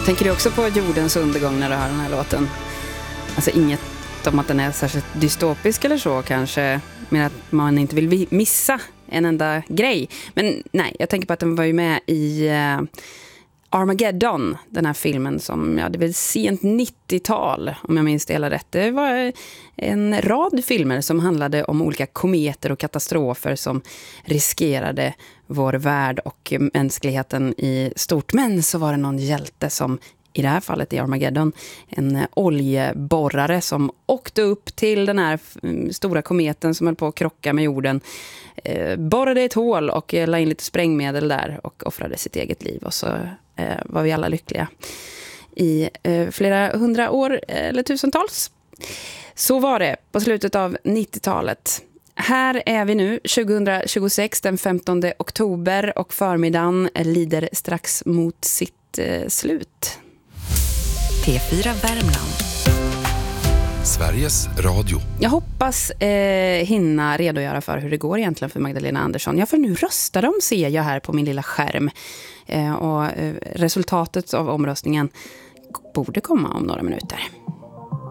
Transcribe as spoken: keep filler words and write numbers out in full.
Tänker du också på jordens undergång när du hör den här låten? Alltså inget om att den är särskilt dystopisk eller så kanske, men att man inte vill missa en enda grej. Men nej, jag tänker på att den var ju med i uh, Armageddon, den här filmen som, ja, det var sent nittiotal om jag minns det hela rätt. Det var en rad filmer som handlade om olika kometer och katastrofer som riskerade vår värld och mänskligheten i stort. Men så var det någon hjälte som, i det här fallet i Armageddon, en oljeborrare som åkte upp till den här stora kometen som höll på att krocka med jorden, eh, borrade ett hål och la in lite sprängmedel där och offrade sitt eget liv. Och så eh, var vi alla lyckliga i eh, flera hundra år eller tusentals. Så var det på slutet av nittiotalet. Här är vi nu tjugohundratjugosex, den femtonde oktober, och förmiddagen lider strax mot sitt eh, slut. P fyra Värmland. Sveriges Radio. Jag hoppas eh, hinna redogöra för hur det går egentligen för Magdalena Andersson. Ja, för nu röstar de, ser jag här på min lilla skärm. Eh, och eh, resultatet av omröstningen borde komma om några minuter.